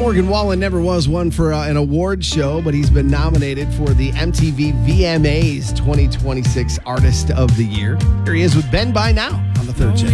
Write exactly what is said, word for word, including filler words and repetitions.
Morgan Wallen never was one for uh, an award show, but he's been nominated for the M T V V M As twenty twenty-six Artist of the Year. Here he is with Ben By Now on the Third Check.